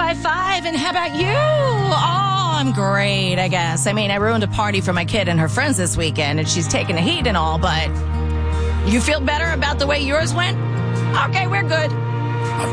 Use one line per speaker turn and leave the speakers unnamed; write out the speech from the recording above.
high five. And how about you? Oh, I'm great, I guess. I mean, I ruined a party for my kid and her friends this weekend, and she's taking a heat and all, but you feel better about the way yours went? Okay, we're good.